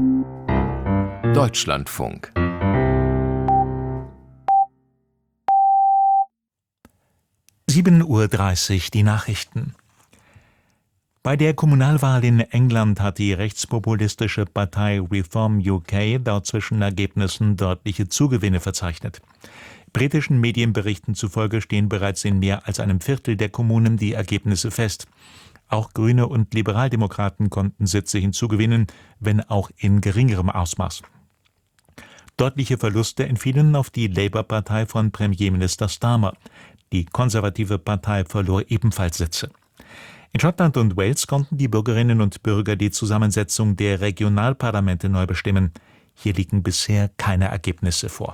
Deutschlandfunk. Uhr die Nachrichten. Bei der Kommunalwahl in England hat die rechtspopulistische Partei Reform UK laut Zwischenergebnissen deutliche Zugewinne verzeichnet. Britischen Medienberichten zufolge stehen bereits in mehr als einem Viertel der Kommunen die Ergebnisse fest. Auch Grüne und Liberaldemokraten konnten Sitze hinzugewinnen, wenn auch in geringerem Ausmaß. Deutliche Verluste entfielen auf die Labour-Partei von Premierminister Starmer. Die konservative Partei verlor ebenfalls Sitze. In Schottland und Wales konnten die Bürgerinnen und Bürger die Zusammensetzung der Regionalparlamente neu bestimmen. Hier liegen bisher keine Ergebnisse vor.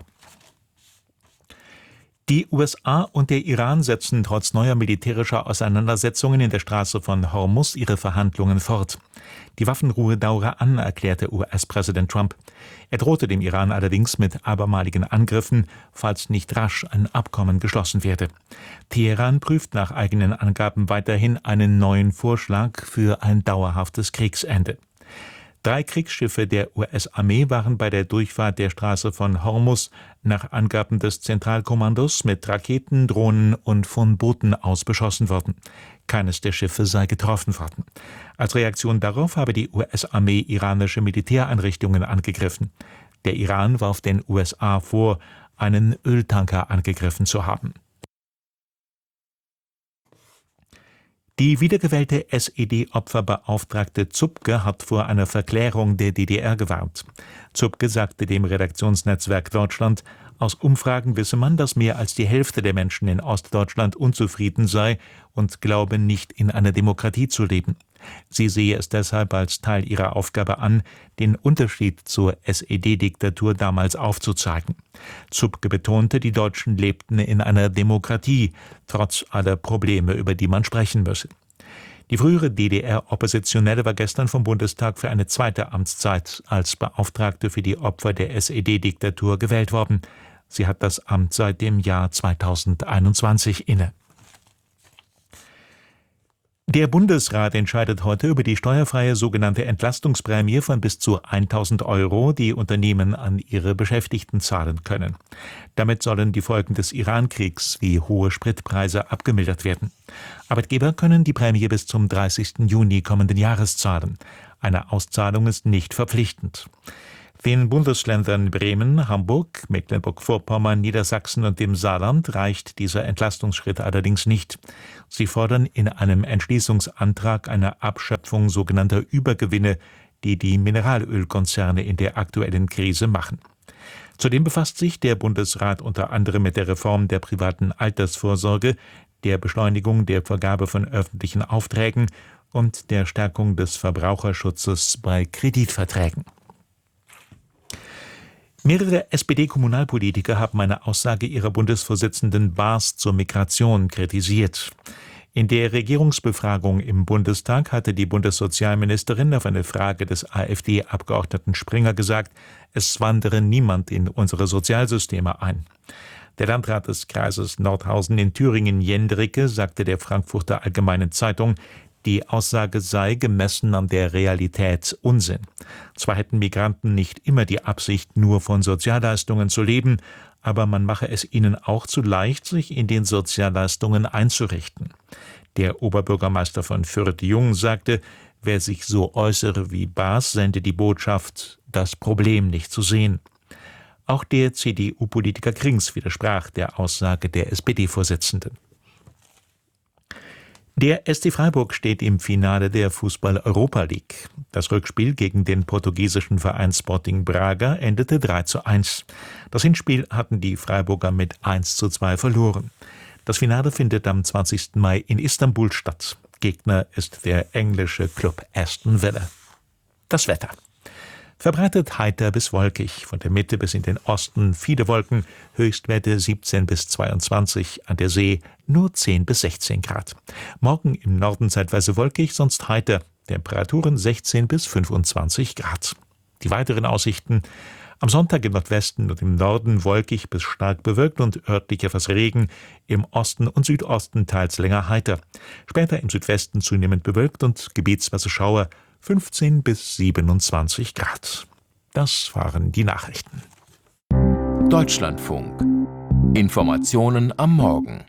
Die USA und der Iran setzen trotz neuer militärischer Auseinandersetzungen in der Straße von Hormuz ihre Verhandlungen fort. Die Waffenruhe dauere an, erklärte US-Präsident Trump. Er drohte dem Iran allerdings mit abermaligen Angriffen, falls nicht rasch ein Abkommen geschlossen werde. Teheran prüft nach eigenen Angaben weiterhin einen neuen Vorschlag für ein dauerhaftes Kriegsende. 3 Kriegsschiffe der US-Armee waren bei der Durchfahrt der Straße von Hormuz nach Angaben des Zentralkommandos mit Raketen, Drohnen und von Booten aus beschossen worden. Keines der Schiffe sei getroffen worden. Als Reaktion darauf habe die US-Armee iranische Militäreinrichtungen angegriffen. Der Iran warf den USA vor, einen Öltanker angegriffen zu haben. Die wiedergewählte SED-Opferbeauftragte Zupke hat vor einer Verklärung der DDR gewarnt. Zupke sagte dem Redaktionsnetzwerk Deutschland, aus Umfragen wisse man, dass mehr als die Hälfte der Menschen in Ostdeutschland unzufrieden sei und glaube, nicht in einer Demokratie zu leben. Sie sehe es deshalb als Teil ihrer Aufgabe an, den Unterschied zur SED-Diktatur damals aufzuzeigen. Zupke betonte, die Deutschen lebten in einer Demokratie, trotz aller Probleme, über die man sprechen müsse. Die frühere DDR-Oppositionelle war gestern vom Bundestag für eine zweite Amtszeit als Beauftragte für die Opfer der SED-Diktatur gewählt worden. Sie hat das Amt seit dem Jahr 2021 inne. Der Bundesrat entscheidet heute über die steuerfreie sogenannte Entlastungsprämie von bis zu 1.000 €, die Unternehmen an ihre Beschäftigten zahlen können. Damit sollen die Folgen des Iran-Kriegs wie hohe Spritpreise abgemildert werden. Arbeitgeber können die Prämie bis zum 30. Juni kommenden Jahres zahlen. Eine Auszahlung ist nicht verpflichtend. Den Bundesländern Bremen, Hamburg, Mecklenburg-Vorpommern, Niedersachsen und dem Saarland reicht dieser Entlastungsschritt allerdings nicht. Sie fordern in einem Entschließungsantrag eine Abschöpfung sogenannter Übergewinne, die die Mineralölkonzerne in der aktuellen Krise machen. Zudem befasst sich der Bundesrat unter anderem mit der Reform der privaten Altersvorsorge, der Beschleunigung der Vergabe von öffentlichen Aufträgen und der Stärkung des Verbraucherschutzes bei Kreditverträgen. Mehrere SPD-Kommunalpolitiker haben eine Aussage ihrer Bundesvorsitzenden Baas zur Migration kritisiert. In der Regierungsbefragung im Bundestag hatte die Bundessozialministerin auf eine Frage des AfD-Abgeordneten Springer gesagt, es wandere niemand in unsere Sozialsysteme ein. Der Landrat des Kreises Nordhausen in Thüringen, Jendricke, sagte der Frankfurter Allgemeinen Zeitung, die Aussage sei gemessen an der Realität Unsinn. Zwar hätten Migranten nicht immer die Absicht, nur von Sozialleistungen zu leben, aber man mache es ihnen auch zu leicht, sich in den Sozialleistungen einzurichten. Der Oberbürgermeister von Fürth-Jung sagte, wer sich so äußere wie Baas, sende die Botschaft, das Problem nicht zu sehen. Auch der CDU-Politiker Krings widersprach der Aussage der SPD-Vorsitzenden. Der SC Freiburg steht im Finale der Fußball-Europa League. Das Rückspiel gegen den portugiesischen Verein Sporting Braga endete 3:1. Das Hinspiel hatten die Freiburger mit 1:2 verloren. Das Finale findet am 20. Mai in Istanbul statt. Gegner ist der englische Klub Aston Villa. Das Wetter. Verbreitet heiter bis wolkig, von der Mitte bis in den Osten viele Wolken, Höchstwerte 17 bis 22, an der See nur 10 bis 16 Grad. Morgen im Norden zeitweise wolkig, sonst heiter, Temperaturen 16 bis 25 Grad. Die weiteren Aussichten: am Sonntag im Nordwesten und im Norden wolkig bis stark bewölkt und örtlich etwas Regen, im Osten und Südosten teils länger heiter. Später im Südwesten zunehmend bewölkt und gebietsweise Schauer, 15 bis 27 Grad. Das waren die Nachrichten. Deutschlandfunk. Informationen am Morgen.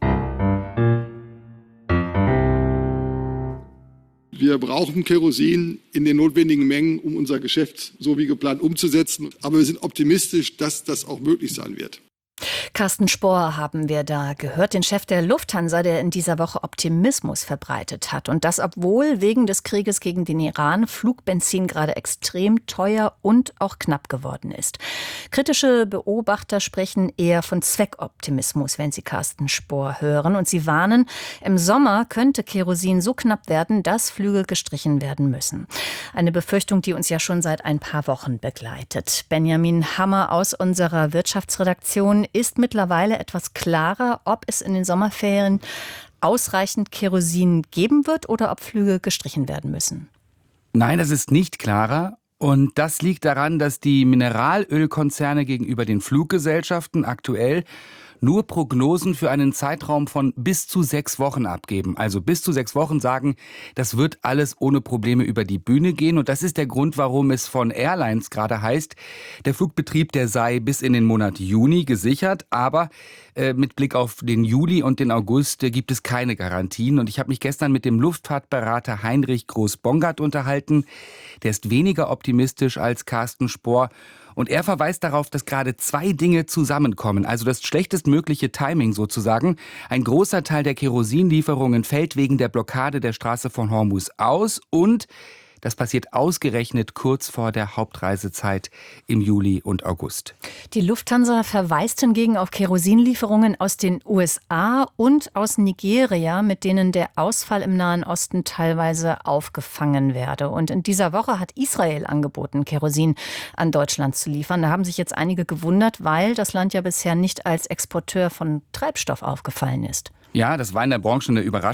Wir brauchen Kerosin in den notwendigen Mengen, um unser Geschäft so wie geplant umzusetzen. Aber wir sind optimistisch, dass das auch möglich sein wird. Carsten Spohr haben wir da gehört, den Chef der Lufthansa, der in dieser Woche Optimismus verbreitet hat. Und das, obwohl wegen des Krieges gegen den Iran Flugbenzin gerade extrem teuer und auch knapp geworden ist. Kritische Beobachter sprechen eher von Zweckoptimismus, wenn sie Carsten Spohr hören. Und sie warnen, im Sommer könnte Kerosin so knapp werden, dass Flüge gestrichen werden müssen. Eine Befürchtung, die uns ja schon seit ein paar Wochen begleitet. Benjamin Hammer aus unserer Wirtschaftsredaktion: Ist mittlerweile etwas klarer, ob es in den Sommerferien ausreichend Kerosin geben wird oder ob Flüge gestrichen werden müssen? Nein, das ist nicht klarer. Und das liegt daran, dass die Mineralölkonzerne gegenüber den Fluggesellschaften aktuell nur Prognosen für einen Zeitraum von bis zu 6 Wochen abgeben. Also bis zu 6 Wochen sagen, das wird alles ohne Probleme über die Bühne gehen. Und das ist der Grund, warum es von Airlines gerade heißt, der Flugbetrieb, der sei bis in den Monat Juni gesichert. Aber mit Blick auf den Juli und den August gibt es keine Garantien. Und ich habe mich gestern mit dem Luftfahrtberater Heinrich Groß-Bongard unterhalten. Der ist weniger optimistisch als Carsten Spohr. Und er verweist darauf, dass gerade 2 Dinge zusammenkommen. Also das schlechtestmögliche Timing sozusagen. Ein großer Teil der Kerosinlieferungen fällt wegen der Blockade der Straße von Hormuz aus. Und das passiert ausgerechnet kurz vor der Hauptreisezeit im Juli und August. Die Lufthansa verweist hingegen auf Kerosinlieferungen aus den USA und aus Nigeria, mit denen der Ausfall im Nahen Osten teilweise aufgefangen werde. Und in dieser Woche hat Israel angeboten, Kerosin an Deutschland zu liefern. Da haben sich jetzt einige gewundert, weil das Land ja bisher nicht als Exporteur von Treibstoff aufgefallen ist. Ja, das war in der Branche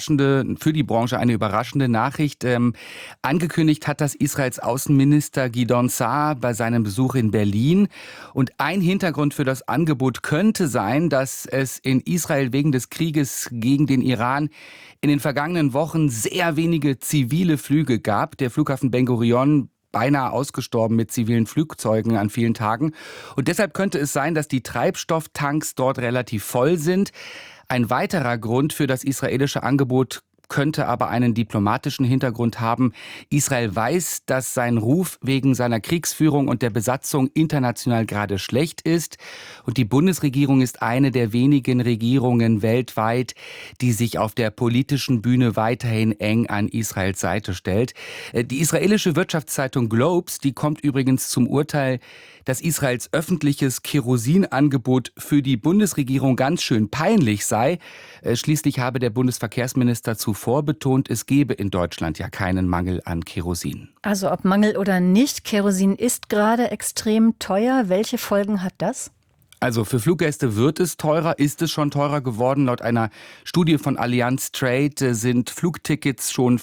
für die Branche eine überraschende Nachricht. Angekündigt hat das Israels Außenminister Gideon Sa'ar bei seinem Besuch in Berlin. Und ein Hintergrund für das Angebot könnte sein, dass es in Israel wegen des Krieges gegen den Iran in den vergangenen Wochen sehr wenige zivile Flüge gab. Der Flughafen Ben Gurion beinahe ausgestorben mit zivilen Flugzeugen an vielen Tagen. Und deshalb könnte es sein, dass die Treibstofftanks dort relativ voll sind. Ein weiterer Grund für das israelische Angebot könnte aber einen diplomatischen Hintergrund haben. Israel weiß, dass sein Ruf wegen seiner Kriegsführung und der Besatzung international gerade schlecht ist. Und die Bundesregierung ist eine der wenigen Regierungen weltweit, die sich auf der politischen Bühne weiterhin eng an Israels Seite stellt. Die israelische Wirtschaftszeitung Globes, die kommt übrigens zum Urteil, dass Israels öffentliches Kerosinangebot für die Bundesregierung ganz schön peinlich sei. Schließlich habe der Bundesverkehrsminister zuvor betont, es gebe in Deutschland ja keinen Mangel an Kerosin. Also ob Mangel oder nicht, Kerosin ist gerade extrem teuer. Welche Folgen hat das? Also für Fluggäste wird es teurer, ist es schon teurer geworden. Laut einer Studie von Allianz Trade sind Flugtickets schon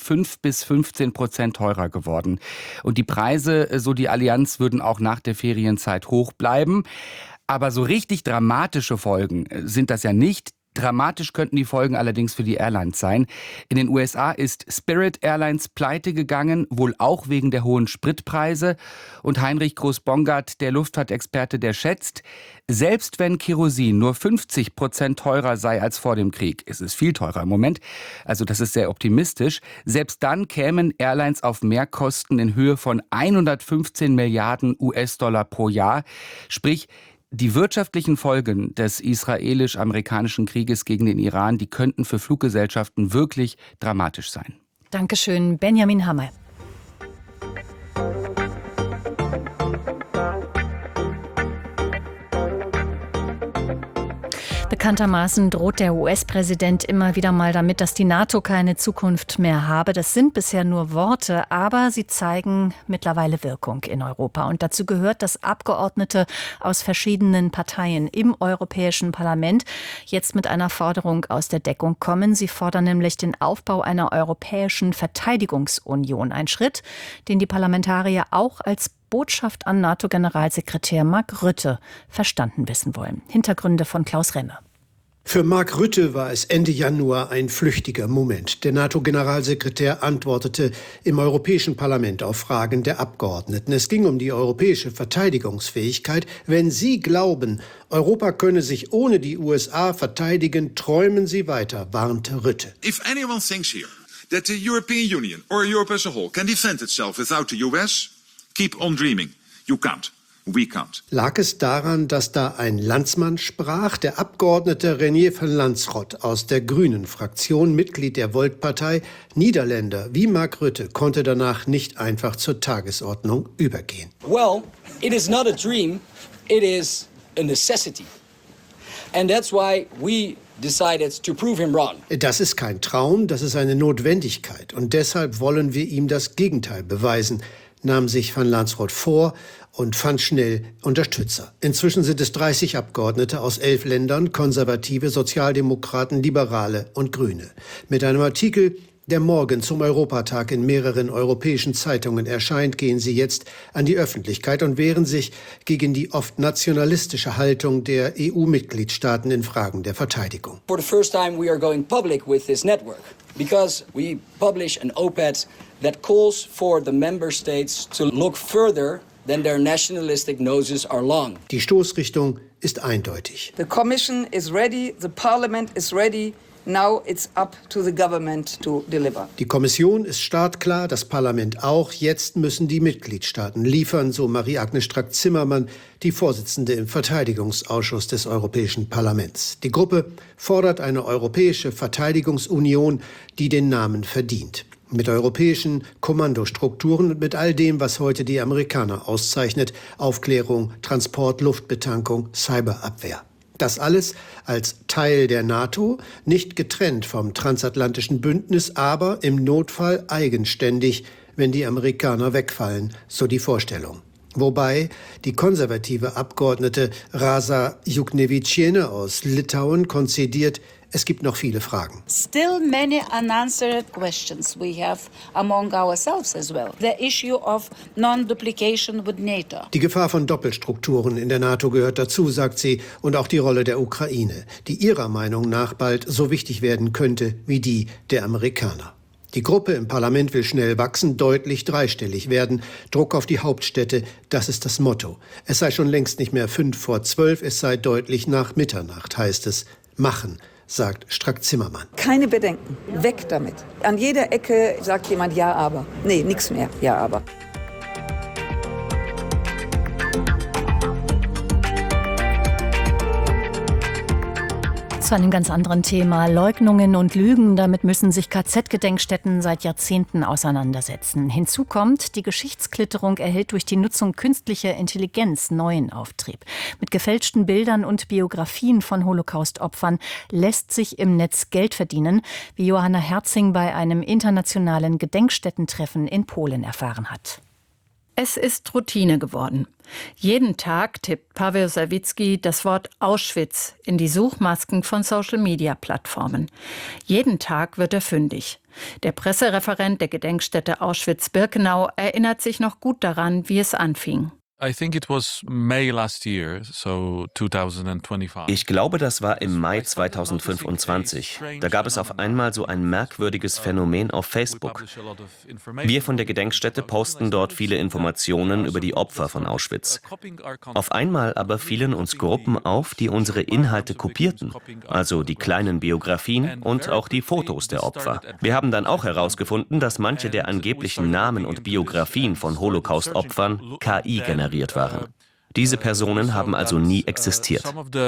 5-15% teurer geworden. Und die Preise, so die Allianz, würden auch nach der Ferienzeit hoch bleiben. Aber so richtig dramatische Folgen sind das ja nicht. Dramatisch könnten die Folgen allerdings für die Airlines sein. In den USA ist Spirit Airlines pleite gegangen, wohl auch wegen der hohen Spritpreise. Und Heinrich Groß-Bongard, der Luftfahrtexperte, der schätzt, selbst wenn Kerosin nur 50% teurer sei als vor dem Krieg, es ist viel teurer im Moment, also das ist sehr optimistisch, selbst dann kämen Airlines auf Mehrkosten in Höhe von 115 Milliarden US-Dollar pro Jahr. Sprich, die wirtschaftlichen Folgen des israelisch-amerikanischen Krieges gegen den Iran, die könnten für Fluggesellschaften wirklich dramatisch sein. Dankeschön, Benjamin Hammer. Bekanntermaßen droht der US-Präsident immer wieder mal damit, dass die NATO keine Zukunft mehr habe. Das sind bisher nur Worte, aber sie zeigen mittlerweile Wirkung in Europa. Und dazu gehört, dass Abgeordnete aus verschiedenen Parteien im Europäischen Parlament jetzt mit einer Forderung aus der Deckung kommen. Sie fordern nämlich den Aufbau einer europäischen Verteidigungsunion. Ein Schritt, den die Parlamentarier auch als Botschaft an NATO-Generalsekretär Mark Rutte verstanden wissen wollen. Hintergründe von Klaus Remme. Für Mark Rutte war es Ende Januar ein flüchtiger Moment. Der NATO-Generalsekretär antwortete im Europäischen Parlament auf Fragen der Abgeordneten. Es ging um die europäische Verteidigungsfähigkeit. Wenn Sie glauben, Europa könne sich ohne die USA verteidigen, träumen Sie weiter, warnte Rutte. If anyone thinks here that the European Union or Europe as a whole can defend itself without the US, keep on dreaming. You can't. We can't. Lag es daran, dass da ein Landsmann sprach? Der Abgeordnete Reinier van Lanschot aus der Grünen-Fraktion, Mitglied der Volt-Partei, Niederländer wie Mark Rutte, konnte danach nicht einfach zur Tagesordnung übergehen. Well, it is not a dream, it is a necessity. And that's why we decided to prove him wrong. Das ist kein Traum, das ist eine Notwendigkeit. Und deshalb wollen wir ihm das Gegenteil beweisen, nahm sich van Lanschot vor und fand schnell Unterstützer. Inzwischen sind es 30 Abgeordnete aus 11 Ländern, Konservative, Sozialdemokraten, Liberale und Grüne. Mit einem Artikel, der morgen zum Europatag in mehreren europäischen Zeitungen erscheint, gehen sie jetzt an die Öffentlichkeit und wehren sich gegen die oft nationalistische Haltung der EU-Mitgliedstaaten in Fragen der Verteidigung. For the first time we are going public with this network because we publish an op-ed that calls for the member states to look further than their nationalistic noses are long. Die Stoßrichtung ist eindeutig. The Commission is ready, the Parliament is ready. Now it's up to the government to deliver. Die Kommission ist startklar, das Parlament auch. Jetzt müssen die Mitgliedstaaten liefern, so Marie-Agnes Strack-Zimmermann, die Vorsitzende im Verteidigungsausschuss des Europäischen Parlaments. Die Gruppe fordert eine europäische Verteidigungsunion, die den Namen verdient. Mit europäischen Kommandostrukturen und mit all dem, was heute die Amerikaner auszeichnet: Aufklärung, Transport, Luftbetankung, Cyberabwehr. Das alles als Teil der NATO, nicht getrennt vom transatlantischen Bündnis, aber im Notfall eigenständig, wenn die Amerikaner wegfallen, so die Vorstellung. Wobei die konservative Abgeordnete Rasa Juknevičienė aus Litauen konzidiert, es gibt noch viele Fragen. Still many unanswered questions we have among ourselves as well. The issue of non-duplication with NATO. Die Gefahr von Doppelstrukturen in der NATO gehört dazu, sagt sie, und auch die Rolle der Ukraine, die ihrer Meinung nach bald so wichtig werden könnte wie die der Amerikaner. Die Gruppe im Parlament will schnell wachsen, deutlich dreistellig werden. Druck auf die Hauptstädte, das ist das Motto. Es sei schon längst nicht mehr 11:55, es sei deutlich nach Mitternacht, heißt es. Machen, sagt Strack-Zimmermann. Keine Bedenken, weg damit. An jeder Ecke sagt jemand ja, aber. Nee, nichts mehr, ja, aber. Zu einem ganz anderen Thema. Leugnungen und Lügen, damit müssen sich KZ-Gedenkstätten seit Jahrzehnten auseinandersetzen. Hinzu kommt, die Geschichtsklitterung erhält durch die Nutzung künstlicher Intelligenz neuen Auftrieb. Mit gefälschten Bildern und Biografien von Holocaust-Opfern lässt sich im Netz Geld verdienen, wie Johanna Herzing bei einem internationalen Gedenkstättentreffen in Polen erfahren hat. Es ist Routine geworden. Jeden Tag tippt Paweł Sawicki das Wort Auschwitz in die Suchmasken von Social-Media-Plattformen. Jeden Tag wird er fündig. Der Pressereferent der Gedenkstätte Auschwitz-Birkenau erinnert sich noch gut daran, wie es anfing. Ich glaube, das war im Mai 2025. Da gab es auf einmal so ein merkwürdiges Phänomen auf Facebook. Wir von der Gedenkstätte posten dort viele Informationen über die Opfer von Auschwitz. Auf einmal aber fielen uns Gruppen auf, die unsere Inhalte kopierten, also die kleinen Biografien und auch die Fotos der Opfer. Wir haben dann auch herausgefunden, dass manche der angeblichen Namen und Biografien von Holocaust-Opfern KI generiert waren. Diese Personen haben also nie existiert.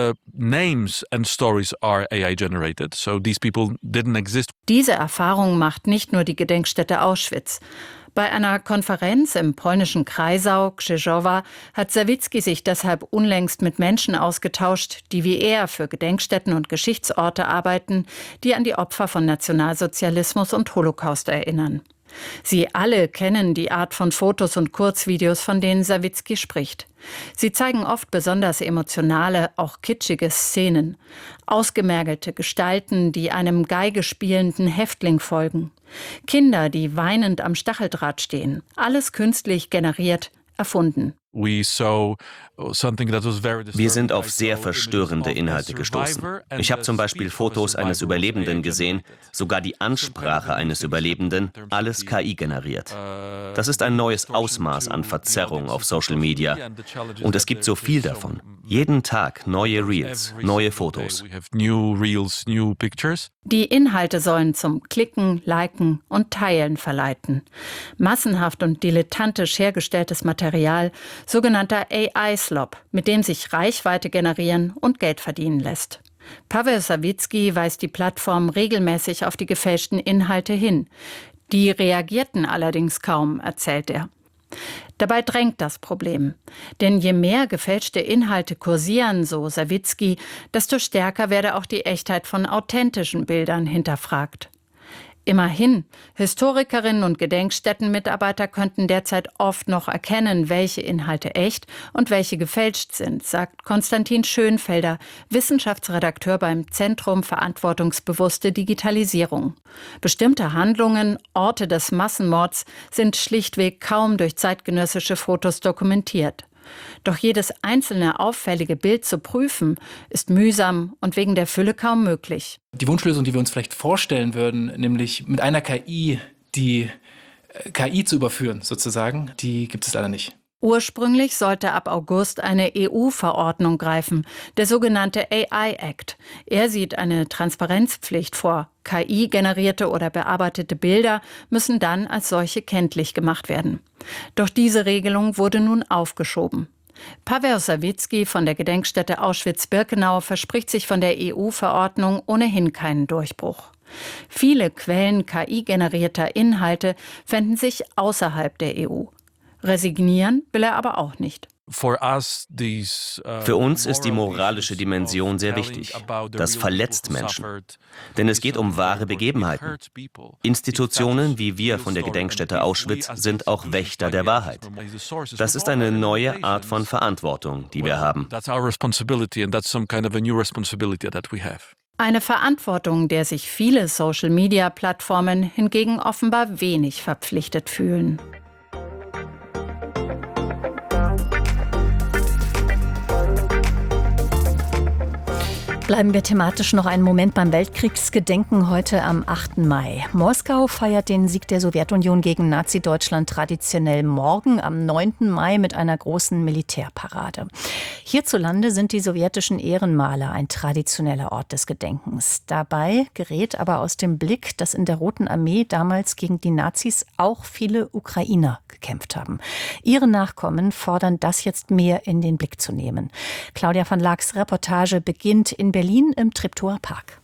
Diese Erfahrung macht nicht nur die Gedenkstätte Auschwitz. Bei einer Konferenz im polnischen Kreisau Krzyżowa hat Sawicki sich deshalb unlängst mit Menschen ausgetauscht, die wie er für Gedenkstätten und Geschichtsorte arbeiten, die an die Opfer von Nationalsozialismus und Holocaust erinnern. Sie alle kennen die Art von Fotos und Kurzvideos, von denen Sawicki spricht. Sie zeigen oft besonders emotionale, auch kitschige Szenen. Ausgemergelte Gestalten, die einem Geige spielenden Häftling folgen. Kinder, die weinend am Stacheldraht stehen. Alles künstlich generiert, erfunden. Wir sind auf sehr verstörende Inhalte gestoßen. Ich habe zum Beispiel Fotos eines Überlebenden gesehen, sogar die Ansprache eines Überlebenden, alles KI generiert. Das ist ein neues Ausmaß an Verzerrung auf Social Media. Und es gibt so viel davon. Jeden Tag neue Reels, neue Fotos. Die Inhalte sollen zum Klicken, Liken und Teilen verleiten. Massenhaft und dilettantisch hergestelltes Material, sogenannter AI-Slop, mit dem sich Reichweite generieren und Geld verdienen lässt. Paweł Sawicki weist die Plattform regelmäßig auf die gefälschten Inhalte hin. Die reagierten allerdings kaum, erzählt er. Dabei drängt das Problem. Denn je mehr gefälschte Inhalte kursieren, so Sawicki, desto stärker werde auch die Echtheit von authentischen Bildern hinterfragt. Immerhin, Historikerinnen und Gedenkstättenmitarbeiter könnten derzeit oft noch erkennen, welche Inhalte echt und welche gefälscht sind, sagt Konstantin Schönfelder, Wissenschaftsredakteur beim Zentrum Verantwortungsbewusste Digitalisierung. Bestimmte Handlungen, Orte des Massenmords sind schlichtweg kaum durch zeitgenössische Fotos dokumentiert. Doch jedes einzelne auffällige Bild zu prüfen, ist mühsam und wegen der Fülle kaum möglich. Die Wunschlösung, die wir uns vielleicht vorstellen würden, nämlich mit einer KI die KI zu überführen, sozusagen, die gibt es leider nicht. Ursprünglich sollte ab August eine EU-Verordnung greifen, der sogenannte AI-Act. Er sieht eine Transparenzpflicht vor. KI-generierte oder bearbeitete Bilder müssen dann als solche kenntlich gemacht werden. Doch diese Regelung wurde nun aufgeschoben. Paweł Sawicki von der Gedenkstätte Auschwitz-Birkenau verspricht sich von der EU-Verordnung ohnehin keinen Durchbruch. Viele Quellen KI-generierter Inhalte fänden sich außerhalb der EU. Resignieren will er aber auch nicht. Für uns ist die moralische Dimension sehr wichtig. Das verletzt Menschen. Denn es geht um wahre Begebenheiten. Institutionen wie wir von der Gedenkstätte Auschwitz sind auch Wächter der Wahrheit. Das ist eine neue Art von Verantwortung, die wir haben. Eine Verantwortung, der sich viele Social-Media-Plattformen hingegen offenbar wenig verpflichtet fühlen. Bleiben wir thematisch noch einen Moment beim Weltkriegsgedenken heute am 8. Mai. Moskau feiert den Sieg der Sowjetunion gegen Nazi-Deutschland traditionell morgen am 9. Mai mit einer großen Militärparade. Hierzulande sind die sowjetischen Ehrenmale ein traditioneller Ort des Gedenkens. Dabei gerät aber aus dem Blick, dass in der Roten Armee damals gegen die Nazis auch viele Ukrainer gekämpft haben. Ihre Nachkommen fordern das jetzt mehr in den Blick zu nehmen. Claudia van Laags Reportage beginnt in Berlin im Treptower Park.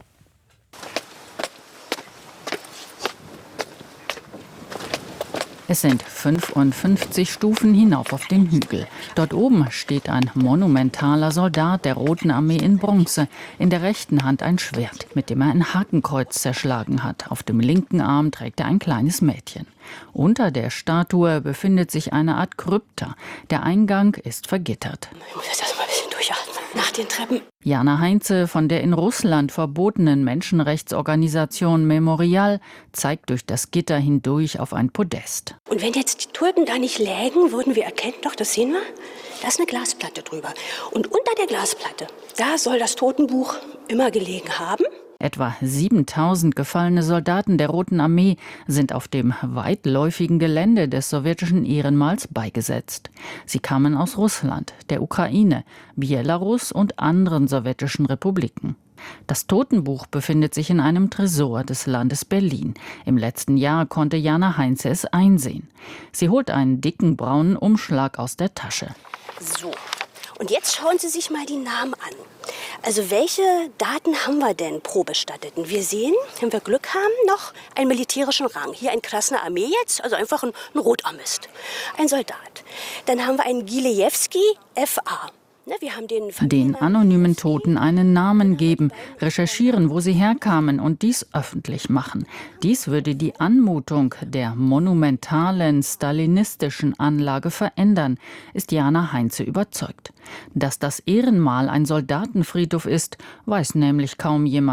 Es sind 55 Stufen hinauf auf den Hügel. Dort oben steht ein monumentaler Soldat der Roten Armee in Bronze. In der rechten Hand ein Schwert, mit dem er ein Hakenkreuz zerschlagen hat. Auf dem linken Arm trägt er ein kleines Mädchen. Unter der Statue befindet sich eine Art Krypta. Der Eingang ist vergittert. Ich muss jetzt erstmal ein bisschen durchatmen. Nach den Treppen. Jana Heinze von der in Russland verbotenen Menschenrechtsorganisation Memorial zeigt durch das Gitter hindurch auf ein Podest. Und wenn jetzt die Tulpen da nicht lägen, würden wir erkennen, doch, das sehen wir, da ist eine Glasplatte drüber. Und unter der Glasplatte, da soll das Totenbuch immer gelegen haben. Etwa 7000 gefallene Soldaten der Roten Armee sind auf dem weitläufigen Gelände des sowjetischen Ehrenmals beigesetzt. Sie kamen aus Russland, der Ukraine, Belarus und anderen sowjetischen Republiken. Das Totenbuch befindet sich in einem Tresor des Landes Berlin. Im letzten Jahr konnte Jana Heinze es einsehen. Sie holt einen dicken braunen Umschlag aus der Tasche. So, und jetzt schauen Sie sich mal die Namen an. Also welche Daten haben wir denn pro Bestatteten? Wir sehen, wenn wir Glück haben, noch einen militärischen Rang. Hier ein Krasner Armee jetzt, also einfach ein Rotarmist, ein Soldat. Dann haben wir einen Gilejewski, FA. Wir haben den anonymen Toten einen Namen geben, recherchieren, wo sie herkamen und dies öffentlich machen. Dies würde die Anmutung der monumentalen stalinistischen Anlage verändern, ist Jana Heinze überzeugt. Dass das Ehrenmal ein Soldatenfriedhof ist, weiß nämlich kaum jemand.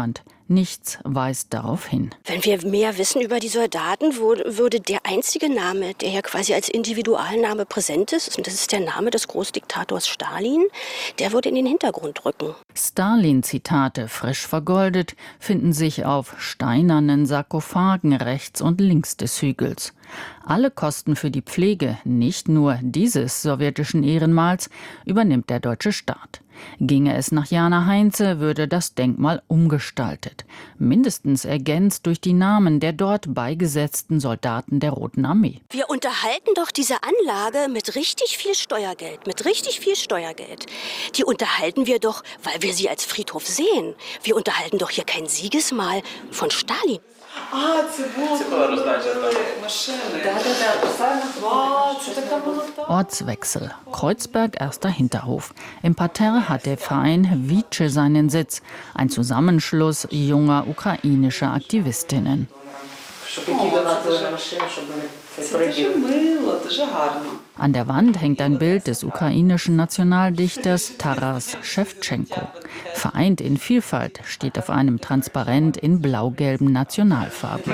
Nichts weist darauf hin. Wenn wir mehr wissen über die Soldaten, würde der einzige Name, der hier quasi als Individualname präsent ist, und das ist der Name des Großdiktators Stalin, der würde in den Hintergrund rücken. Stalin-Zitate, frisch vergoldet, finden sich auf steinernen Sarkophagen rechts und links des Hügels. Alle Kosten für die Pflege, nicht nur dieses sowjetischen Ehrenmals, übernimmt der deutsche Staat. Ginge es nach Jana Heinze, würde das Denkmal umgestaltet, mindestens ergänzt durch die Namen der dort beigesetzten Soldaten der Roten Armee. Wir unterhalten doch diese Anlage mit richtig viel Steuergeld, Die unterhalten wir doch, weil wir sie als Friedhof sehen. Wir unterhalten doch hier kein Siegesmal von Stalin. Ortswechsel. Kreuzberg, erster Hinterhof. Im Parterre hat der Verein Vice seinen Sitz, ein Zusammenschluss junger ukrainischer Aktivistinnen. An der Wand hängt ein Bild des ukrainischen Nationaldichters Taras Schewtschenko. Vereint in Vielfalt steht auf einem Transparent in blau-gelben Nationalfarben.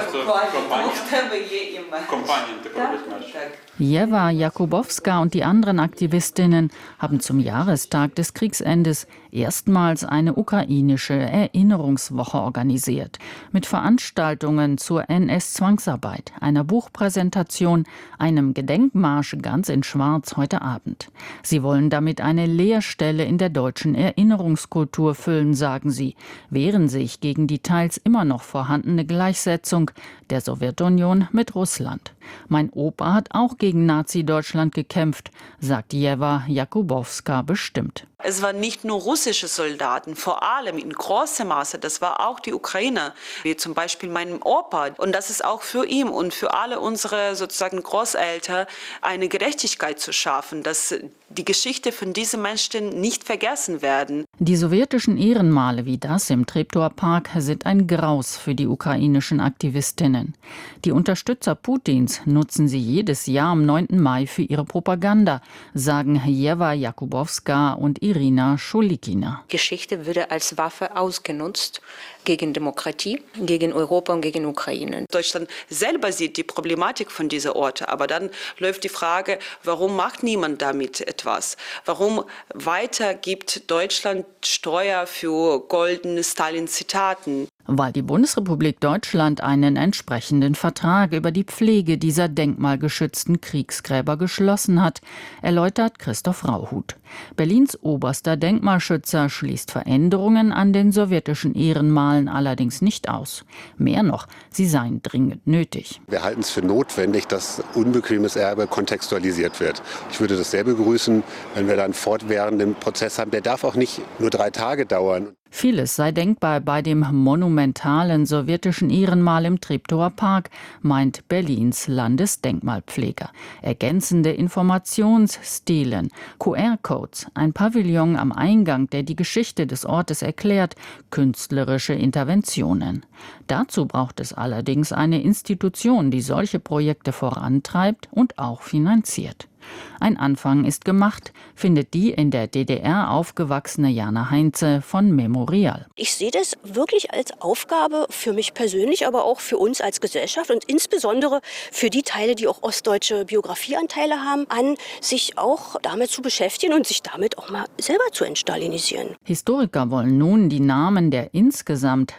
Jewa Jakubowska und die anderen Aktivistinnen haben zum Jahrestag des Kriegsendes erstmals eine ukrainische Erinnerungswoche organisiert. Mit Veranstaltungen zur NS-Zwangsarbeit, einer Buchpräsentation, einem Gedenkmarsch ganz in Schwarz heute Abend. Sie wollen damit eine Leerstelle in der deutschen Erinnerungskultur füllen, sagen sie, wehren sich gegen die teils immer noch vorhandene Gleichsetzung der Sowjetunion mit Russland. Mein Opa hat auch gegen Nazi-Deutschland gekämpft, sagt Jewa Jakubowska bestimmt. Es waren nicht nur russische Soldaten, vor allem in großem Maße, das war auch die Ukrainer, wie zum Beispiel meinem Opa. Und das ist auch für ihn und für alle unsere sozusagen Großeltern eine Gerechtigkeit zu schaffen, dass die Geschichte von diesen Menschen nicht vergessen werden. Die sowjetischen Ehrenmale wie das im Treptower Park sind ein Graus für die ukrainischen Aktivistinnen. Die Unterstützer Putins nutzen sie jedes Jahr am 9. Mai für ihre Propaganda, sagen Jewa Jakubowska und Irina Schulikina. Geschichte würde als Waffe ausgenutzt gegen Demokratie, gegen Europa und gegen Ukraine. Deutschland selber sieht die Problematik von dieser Orte, aber dann läuft die Frage, warum macht niemand damit etwas? Warum weiter gibt Deutschland Steuer für goldene Stalin-Zitaten? Weil die Bundesrepublik Deutschland einen entsprechenden Vertrag über die Pflege dieser denkmalgeschützten Kriegsgräber geschlossen hat, erläutert Christoph Rauhut. Berlins oberster Denkmalschützer schließt Veränderungen an den sowjetischen Ehrenmalen allerdings nicht aus. Mehr noch, sie seien dringend nötig. Wir halten es für notwendig, dass unbequemes Erbe kontextualisiert wird. Ich würde das sehr begrüßen, wenn wir dann einen fortwährenden Prozess haben. Der darf auch nicht nur 3 Tage dauern. Vieles sei denkbar bei dem monumentalen sowjetischen Ehrenmal im Treptower Park, meint Berlins Landesdenkmalpfleger. Ergänzende Informationsstilen, QR-Codes, ein Pavillon am Eingang, der die Geschichte des Ortes erklärt, künstlerische Interventionen. Dazu braucht es allerdings eine Institution, die solche Projekte vorantreibt und auch finanziert. Ein Anfang ist gemacht, findet die in der DDR aufgewachsene Jana Heinze von Memorial. Ich sehe das wirklich als Aufgabe für mich persönlich, aber auch für uns als Gesellschaft und insbesondere für die Teile, die auch ostdeutsche Biografieanteile haben, an sich auch damit zu beschäftigen und sich damit auch mal selber zu entstalinisieren. Historiker wollen nun die Namen der insgesamt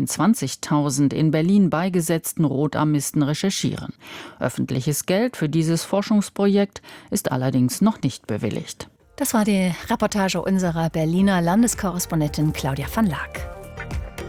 22.000 in Berlin beigesetzten Rotarmisten recherchieren. Öffentliches Geld für dieses Forschungsprojekt ist allerdings noch nicht bewilligt. Das war die Reportage unserer Berliner Landeskorrespondentin Claudia van Laak.